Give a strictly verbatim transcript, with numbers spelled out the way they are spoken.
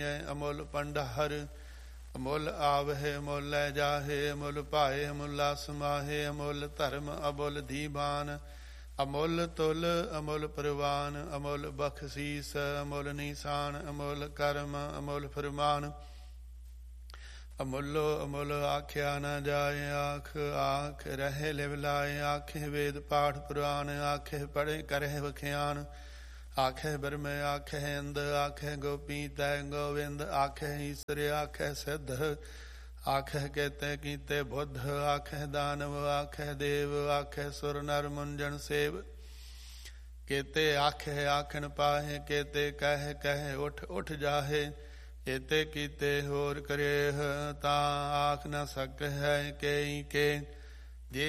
ਮੰਗੈ ਅਮੁੱਲ ਭੰਡਾਰ। ਅਮੁੱਲ ਆਵਹਿ ਅਮੁੱਲ ਲੈ ਜਾਹੇ, ਅਮੁੱਲ ਭਾਏ ਅਮੁੱਲਾ ਸਮਾਹੇ। ਅਮੁੱਲ ਧਰਮ ਅਮੁੱਲ ਦੀਵਾਨ, ਅਮੁੱਲ ਤੁਲ ਅਮੁੱਲ ਪ੍ਰਵਾਨ। ਅਮੁੱਲ ਬਖਸ਼ੀਸ ਅਮੁੱਲ ਨੀਸਾਨ, ਅਮੁੱਲ ਕਰਮ ਅਮੁੱਲ ਫਰਮਾਨ। ਅਮੁੱਲੋ ਅਮੁੱਲ ਆਖਿਆ ਨਾ ਜਾਏ, ਆਖ ਆਖ ਰਹੇ ਲਿਵ ਲਾਏ। ਆਖੇ ਵੇਦ ਪਾਠ ਪੁਰਾਣ, ਆਖੇ ਪੜ੍ਹੇ ਕਰਹਿ ਵਖਿਆਨ। ਆਖੇ ਬ੍ਰਹਮ ਆਖੇ ਇੰਦ, ਆਖੇ ਗੋਪੀ ਤੈ ਗੋਵਿੰਦ। ਆਖੇ ਈਸਰ ਆਖੇ ਸਿੱਧ, ਆਖੇ ਕੇਤੇ ਕੀਤੇ ਬੁੱਧ। ਆਖੇ ਦਾਨਵ ਆਖੇ ਦੇਵ, ਆਖੇ ਸੁਰ ਨਰ ਮੁੰਜਨ ਸੇਵ। ਕੇਤੇ ਆਖੇ ਆਖਣ ਪਾਹੇ, ਕੇਤੇ ਕਹਿ ਕਹਿ ਉਠ ਉਠ ਜਾਹੇ। ਏਤੇ ਕੀਤੇ ਹੋਰ ਕਰੇਹ, ਤਾਂ ਆਖ ਨਾ ਸਕੈ ਕੇਈ ਕੇ।